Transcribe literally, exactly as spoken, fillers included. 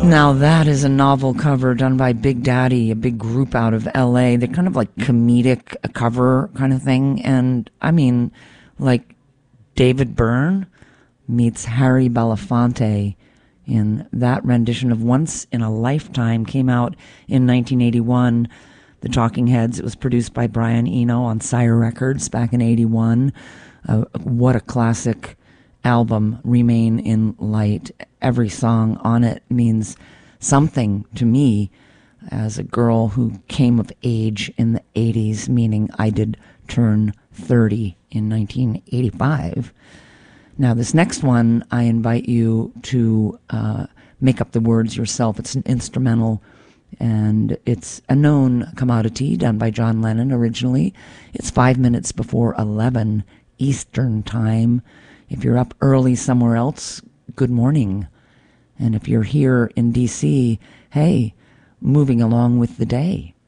Now that is a novel cover done by Big Daddy, a big group out of L A. They're kind of like comedic a cover kind of thing. And I mean, like David Byrne meets Harry Belafonte in that rendition of Once in a Lifetime. Came out in nineteen eighty-one. The Talking Heads. It was produced by Brian Eno on Sire Records back in eighty-one. Uh, what a classic album, Remain in Light. Every song on it means something to me as a girl who came of age in the eighties, meaning I did turn thirty in nineteen eighty-five. Now, this next one, I invite you to uh, make up the words yourself. It's an instrumental, and it's a known commodity done by John Lennon originally. It's five minutes before eleven Eastern Time. If you're up early somewhere else, good morning. And if you're here in D C, hey, moving along with the day.